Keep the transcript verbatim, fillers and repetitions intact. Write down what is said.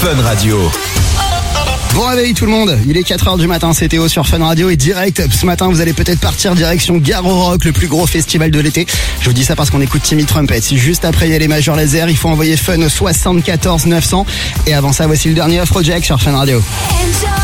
Fun Radio. Bon réveil tout le monde, il est quatre heures du matin, c'est Théo sur Fun Radio et direct, ce matin vous allez peut-être partir direction Garo Rock, le plus gros festival de l'été. Je vous dis ça parce qu'on écoute Timmy Trumpet. Juste après il y a les Major Lazer, il faut envoyer Fun au soixante-quatorze neuf cents. Et avant ça, voici le dernier Afrojack sur Fun Radio.